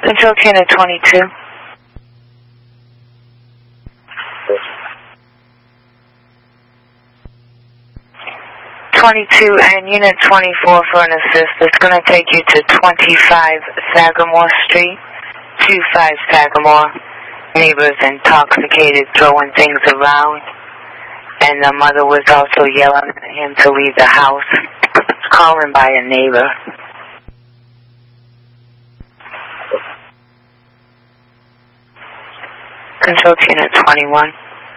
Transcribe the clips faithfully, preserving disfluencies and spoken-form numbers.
Control Channel twenty-two. twenty-two and Unit twenty-four for an assist. It's going to take you to twenty-five Sagamore Street, twenty-five Sagamore. Neighbors intoxicated, throwing things around, and the mother was also yelling at him to leave the house, calling by a neighbor. Control Unit twenty-one.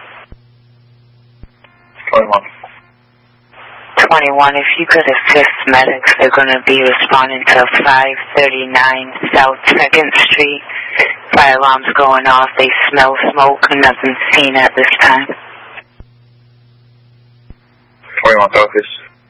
twenty-one. twenty-one, if you could assist medics, they're going to be responding to five thirty-nine South second Street. Fire alarms going off. They smell smoke and nothing seen at this time. twenty-one focus.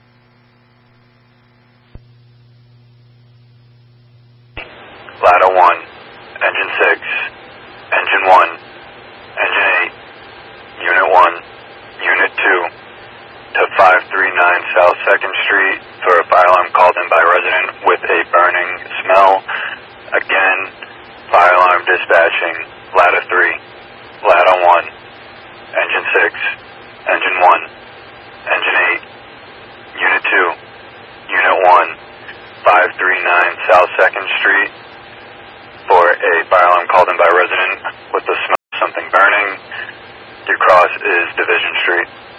Ladder one, engine six, engine one, engine eight, unit one, unit two, to five thirty-nine South second Street for a fire alarm called in by a resident with a burning smell. Again, fire alarm dispatching, ladder three, ladder one, engine six, engine one, engine eight, unit two, unit one, five thirty-nine South second Street for a fire alarm called in by a resident with the smell of something burning. Your cross is Division Street.